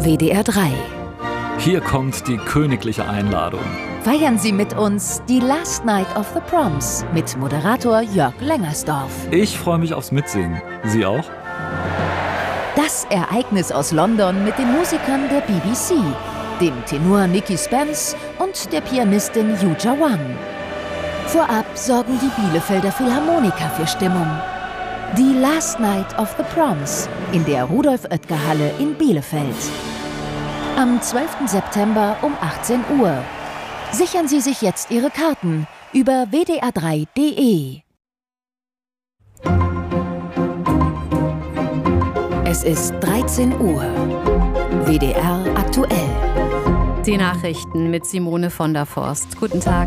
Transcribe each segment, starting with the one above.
WDR 3. Hier kommt die königliche Einladung. Feiern Sie mit uns die Last Night of the Proms mit Moderator Jörg Lengersdorf. Ich freue mich aufs Mitsingen. Sie auch? Das Ereignis aus London mit den Musikern der BBC, dem Tenor Nicky Spence und der Pianistin Yuja Wang. Vorab sorgen die Bielefelder Philharmoniker für Stimmung. Die Last Night of the Proms in der Rudolf-Oetker-Halle in Bielefeld. Am 12. September um 18 Uhr. Sichern Sie sich jetzt Ihre Karten über wdr3.de. Es ist 13 Uhr. WDR aktuell. Die Nachrichten mit Simone von der Forst. Guten Tag.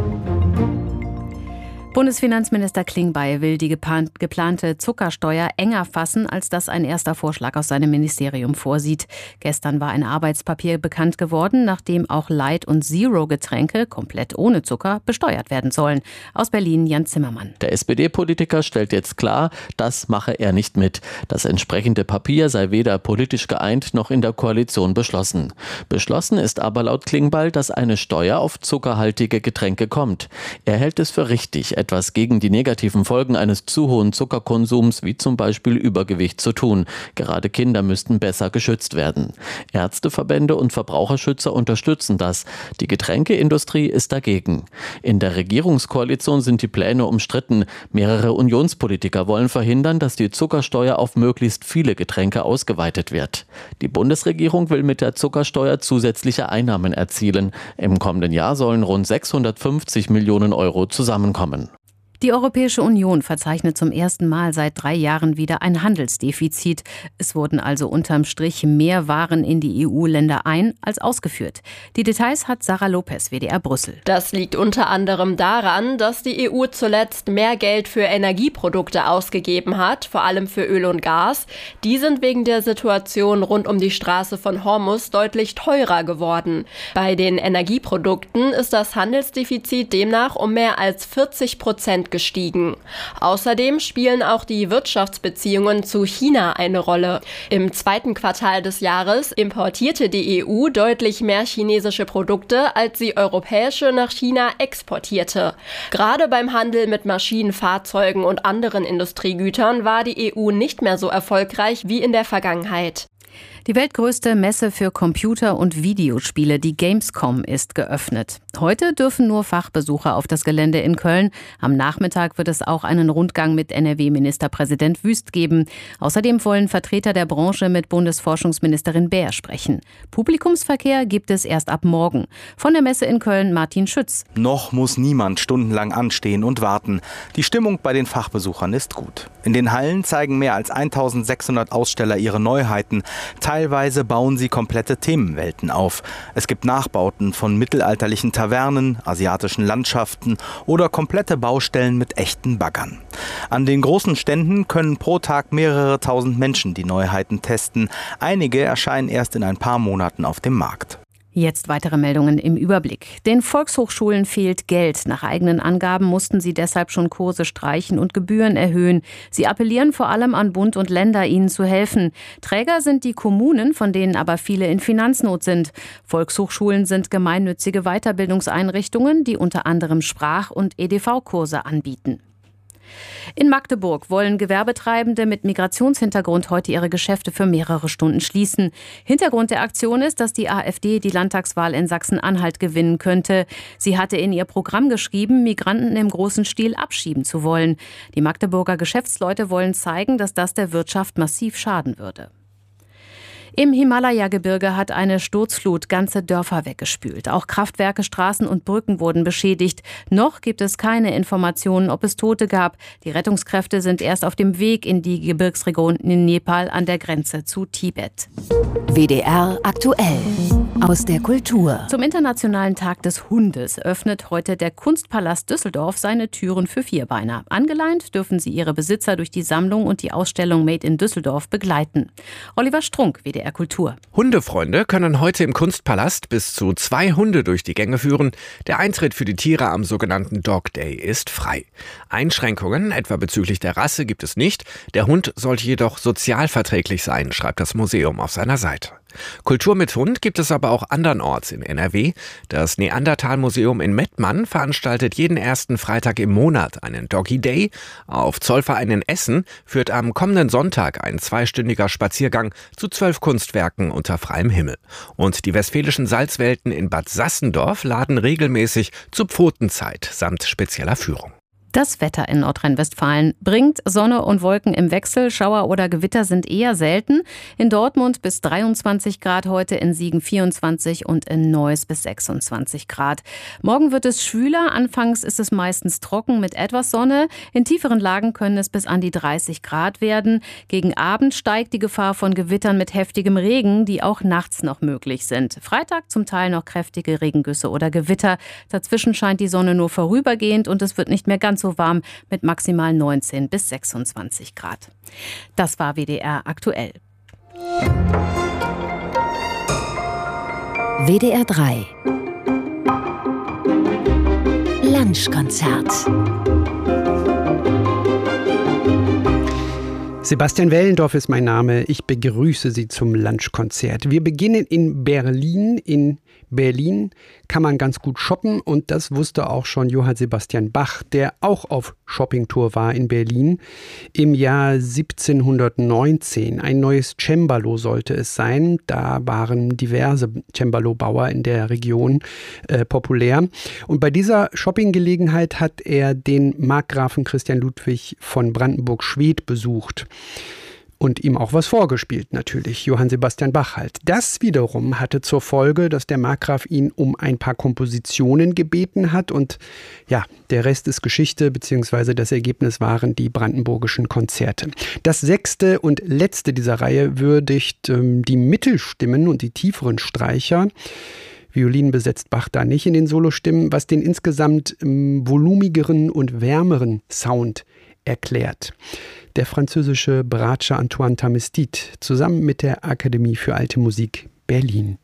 Bundesfinanzminister Klingbeil will die geplante Zuckersteuer enger fassen, als das ein erster Vorschlag aus seinem Ministerium vorsieht. Gestern war ein Arbeitspapier bekannt geworden, nachdem auch Light- und Zero-Getränke, komplett ohne Zucker, besteuert werden sollen. Aus Berlin Jan Zimmermann. Der SPD-Politiker stellt jetzt klar, das mache er nicht mit. Das entsprechende Papier sei weder politisch geeint noch in der Koalition beschlossen. Beschlossen ist aber laut Klingbeil, dass eine Steuer auf zuckerhaltige Getränke kommt. Er hält es für richtig, etwas gegen die negativen Folgen eines zu hohen Zuckerkonsums, wie zum Beispiel Übergewicht, zu tun. Gerade Kinder müssten besser geschützt werden. Ärzteverbände und Verbraucherschützer unterstützen das. Die Getränkeindustrie ist dagegen. In der Regierungskoalition sind die Pläne umstritten. Mehrere Unionspolitiker wollen verhindern, dass die Zuckersteuer auf möglichst viele Getränke ausgeweitet wird. Die Bundesregierung will mit der Zuckersteuer zusätzliche Einnahmen erzielen. Im kommenden Jahr sollen rund 650 Millionen Euro zusammenkommen. Die Europäische Union verzeichnet zum ersten Mal seit 3 Jahren wieder ein Handelsdefizit. Es wurden also unterm Strich mehr Waren in die EU-Länder ein als ausgeführt. Die Details hat Sarah Lopez, WDR Brüssel. Das liegt unter anderem daran, dass die EU zuletzt mehr Geld für Energieprodukte ausgegeben hat, vor allem für Öl und Gas. Die sind wegen der Situation rund um die Straße von Hormuz deutlich teurer geworden. Bei den Energieprodukten ist das Handelsdefizit demnach um mehr als 40% gestiegen. Außerdem spielen auch die Wirtschaftsbeziehungen zu China eine Rolle. Im 2. Quartal des Jahres importierte die EU deutlich mehr chinesische Produkte, als sie europäische nach China exportierte. Gerade beim Handel mit Maschinen, Fahrzeugen und anderen Industriegütern war die EU nicht mehr so erfolgreich wie in der Vergangenheit. Die weltgrößte Messe für Computer- und Videospiele, die Gamescom, ist geöffnet. Heute dürfen nur Fachbesucher auf das Gelände in Köln. Am Nachmittag wird es auch einen Rundgang mit NRW-Ministerpräsident Wüst geben. Außerdem wollen Vertreter der Branche mit Bundesforschungsministerin Baer sprechen. Publikumsverkehr gibt es erst ab morgen. Von der Messe in Köln Martin Schütz. Noch muss niemand stundenlang anstehen und warten. Die Stimmung bei den Fachbesuchern ist gut. In den Hallen zeigen mehr als 1600 Aussteller ihre Neuheiten. Teilweise bauen sie komplette Themenwelten auf. Es gibt Nachbauten von mittelalterlichen Tavernen, asiatischen Landschaften oder komplette Baustellen mit echten Baggern. An den großen Ständen können pro Tag mehrere tausend Menschen die Neuheiten testen. Einige erscheinen erst in ein paar Monaten auf dem Markt. Jetzt weitere Meldungen im Überblick. Den Volkshochschulen fehlt Geld. Nach eigenen Angaben mussten sie deshalb schon Kurse streichen und Gebühren erhöhen. Sie appellieren vor allem an Bund und Länder, ihnen zu helfen. Träger sind die Kommunen, von denen aber viele in Finanznot sind. Volkshochschulen sind gemeinnützige Weiterbildungseinrichtungen, die unter anderem Sprach- und EDV-Kurse anbieten. In Magdeburg wollen Gewerbetreibende mit Migrationshintergrund heute ihre Geschäfte für mehrere Stunden schließen. Hintergrund der Aktion ist, dass die AfD die Landtagswahl in Sachsen-Anhalt gewinnen könnte. Sie hatte in ihr Programm geschrieben, Migranten im großen Stil abschieben zu wollen. Die Magdeburger Geschäftsleute wollen zeigen, dass das der Wirtschaft massiv schaden würde. Im Himalaya-Gebirge hat eine Sturzflut ganze Dörfer weggespült. Auch Kraftwerke, Straßen und Brücken wurden beschädigt. Noch gibt es keine Informationen, ob es Tote gab. Die Rettungskräfte sind erst auf dem Weg in die Gebirgsregion in Nepal an der Grenze zu Tibet. WDR aktuell. Aus der Kultur. Zum Internationalen Tag des Hundes öffnet heute der Kunstpalast Düsseldorf seine Türen für Vierbeiner. Angeleint dürfen sie ihre Besitzer durch die Sammlung und die Ausstellung Made in Düsseldorf begleiten. Oliver Strunk, WDR Kultur. Hundefreunde können heute im Kunstpalast bis zu 2 Hunde durch die Gänge führen. Der Eintritt für die Tiere am sogenannten Dog Day ist frei. Einschränkungen, etwa bezüglich der Rasse, gibt es nicht. Der Hund sollte jedoch sozialverträglich sein, schreibt das Museum auf seiner Seite. Kultur mit Hund gibt es aber auch andernorts in NRW. Das Neandertal-Museum in Mettmann veranstaltet jeden ersten Freitag im Monat einen Doggy Day. Auf Zollverein in Essen führt am kommenden Sonntag ein 2-stündiger Spaziergang zu 12 Kunstwerken unter freiem Himmel. Und die Westfälischen Salzwelten in Bad Sassendorf laden regelmäßig zur Pfotenzeit samt spezieller Führung. Das Wetter in Nordrhein-Westfalen bringt Sonne und Wolken im Wechsel. Schauer oder Gewitter sind eher selten. In Dortmund bis 23 Grad heute, in Siegen 24 und in Neuss bis 26 Grad. Morgen wird es schwüler. Anfangs ist es meistens trocken mit etwas Sonne. In tieferen Lagen können es bis an die 30 Grad werden. Gegen Abend steigt die Gefahr von Gewittern mit heftigem Regen, die auch nachts noch möglich sind. Freitag zum Teil noch kräftige Regengüsse oder Gewitter. Dazwischen scheint die Sonne nur vorübergehend und es wird nicht mehr ganz so warm mit maximal 19 bis 26 Grad. Das war WDR aktuell. WDR 3 Lunchkonzert. Sebastian Wellendorf ist mein Name. Ich begrüße Sie zum Lunchkonzert. Wir beginnen in Berlin. In Berlin kann man ganz gut shoppen und das wusste auch schon Johann Sebastian Bach, der auch auf Shoppingtour war in Berlin im Jahr 1719. Ein neues Cembalo sollte es sein. Da waren diverse Cembalo-Bauer in der Region populär. Und bei dieser Shoppinggelegenheit hat er den Markgrafen Christian Ludwig von Brandenburg-Schwedt besucht. Und ihm auch was vorgespielt natürlich, Johann Sebastian Bach halt. Das wiederum hatte zur Folge, dass der Markgraf ihn um ein paar Kompositionen gebeten hat. Und ja, der Rest ist Geschichte, beziehungsweise das Ergebnis waren die brandenburgischen Konzerte. Das 6. und letzte dieser Reihe würdigt die Mittelstimmen und die tieferen Streicher. Violinen besetzt Bach da nicht in den Solostimmen, was den insgesamt volumigeren und wärmeren Sound erklärt. Der französische Bratscher Antoine Tamestit zusammen mit der Akademie für Alte Musik Berlin.